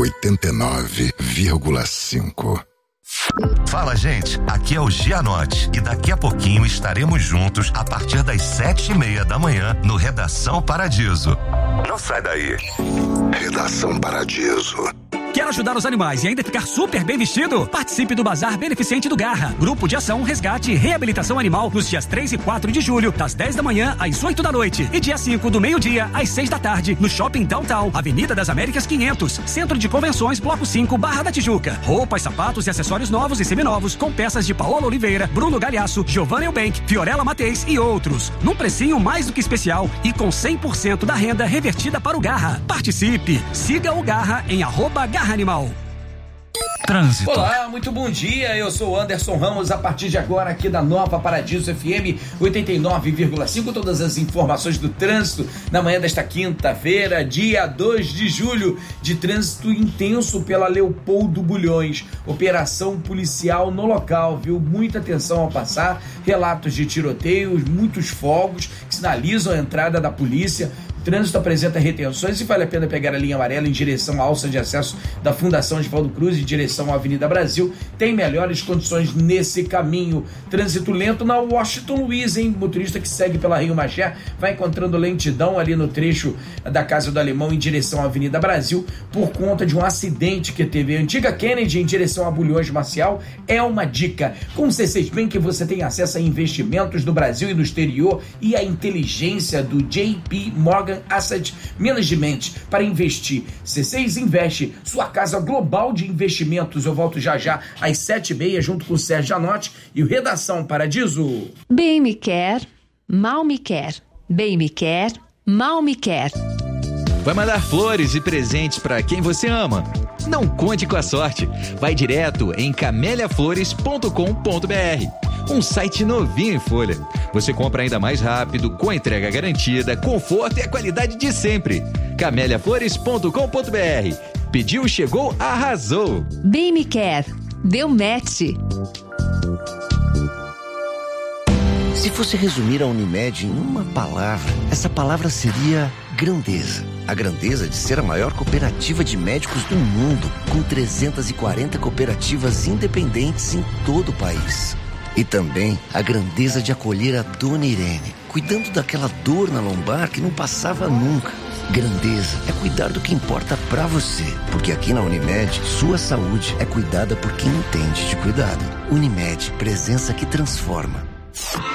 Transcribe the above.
89,5. Fala, gente, aqui é o Gianotti e daqui a pouquinho estaremos juntos a partir das 7:30 da manhã no Redação Paradiso. Não sai daí. Redação Paradiso. Quer ajudar os animais e ainda ficar super bem vestido? Participe do Bazar Beneficente do Garra. Grupo de Ação, Resgate e Reabilitação Animal nos dias 3 e 4 de julho, das 10 da manhã às 8 da noite. E dia 5 do meio-dia às 6 da tarde, no Shopping Downtown, Avenida das Américas 500, Centro de Convenções, Bloco 5, Barra da Tijuca. Roupas, sapatos e acessórios novos e seminovos com peças de Paola Oliveira, Bruno Galhaço, Giovanna Eubank, Fiorella Mateis e outros. Num precinho mais do que especial e com 100% da renda revertida para o Garra. Participe! Siga o Garra em @Garra Animal. Trânsito. Olá, muito bom dia, eu sou o Anderson Ramos, a partir de agora aqui da Nova Paradiso FM 89,5, todas as informações do trânsito na manhã desta quinta-feira, dia 2 de julho, de trânsito intenso pela Leopoldo Bulhões, operação policial no local, viu? Muita atenção ao passar, relatos de tiroteios, muitos fogos que sinalizam a entrada da polícia. O trânsito apresenta retenções e vale a pena pegar a linha amarela em direção à alça de acesso da Fundação Oswaldo Cruz, em direção à Avenida Brasil. Tem melhores condições nesse caminho. Trânsito lento na Washington Luiz, hein? Motorista que segue pela Rio Magé vai encontrando lentidão ali no trecho da Casa do Alemão em direção à Avenida Brasil por conta de um acidente que teve. A antiga Kennedy em direção a Bulhões Marcial é uma dica. Com o C6 Bank você tem acesso a investimentos no Brasil e no exterior e a inteligência do JP Morgan Asset Management para investir. C6 Investe, sua casa global de investimentos. Eu volto já às 7:30 junto com o Sérgio Gianotti e o Redação Paradiso. Bem me quer, mal me quer. Bem me quer, mal me quer. Vai mandar flores e presentes para quem você ama? Não conte com a sorte. Vai direto em cameliaflores.com.br. Um site novinho em folha. Você compra ainda mais rápido, com a entrega garantida, conforto e a qualidade de sempre. cameliaflores.com.br. Pediu, chegou, arrasou. Bem me quer, deu match. Se fosse resumir a Unimed em uma palavra, essa palavra seria grandeza. A grandeza de ser a maior cooperativa de médicos do mundo, com 340 cooperativas independentes em todo o país. E também a grandeza de acolher a Dona Irene, cuidando daquela dor na lombar que não passava nunca. Grandeza é cuidar do que importa pra você, porque aqui na Unimed, sua saúde é cuidada por quem entende de cuidado. Unimed, presença que transforma.